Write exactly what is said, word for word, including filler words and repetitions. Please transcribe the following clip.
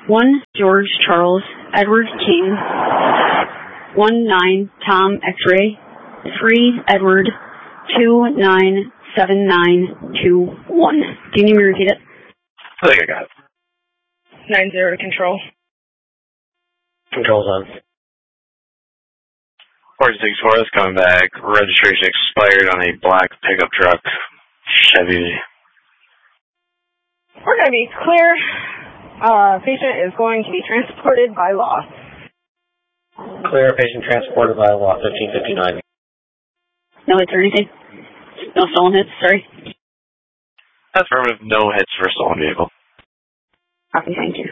one George Charles Edward King, one nine Tom X-Ray, three Edward, two nine seven nine two one. Do you need me to repeat it? I think I got it. nine zero to control. Control's on. forty-six four, that's coming back. Registration expired on a black pickup truck. Chevy. We're going to be clear. Uh, patient is going to be transported by law. Clear, patient transported by law, fifteen fifty-nine. No hits or anything? No stolen hits, sorry. Affirmative, no hits for stolen vehicle. Copy, thank you.